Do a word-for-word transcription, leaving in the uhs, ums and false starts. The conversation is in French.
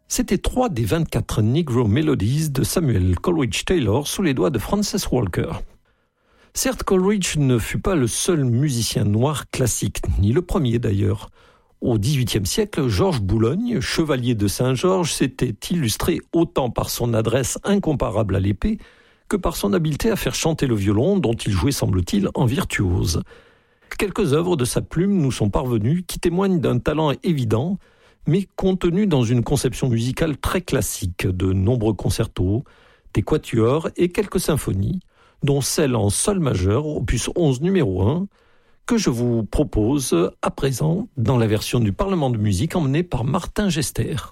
C'était trois des vingt-quatre Negro Melodies de Samuel Coleridge Taylor sous les doigts de Frances Walker. Certes, Coleridge ne fut pas le seul musicien noir classique, ni le premier d'ailleurs. Au dix-huitième siècle, Georges Boulogne, chevalier de Saint-Georges, s'était illustré autant par son adresse incomparable à l'épée que par son habileté à faire chanter le violon, dont il jouait, semble-t-il, en virtuose. Quelques œuvres de sa plume nous sont parvenues qui témoignent d'un talent évident, mais contenu dans une conception musicale très classique, de nombreux concertos, des quatuors et quelques symphonies, dont celle en sol majeur, opus onze numéro un, que je vous propose à présent dans la version du Parlement de musique emmenée par Martin Gester.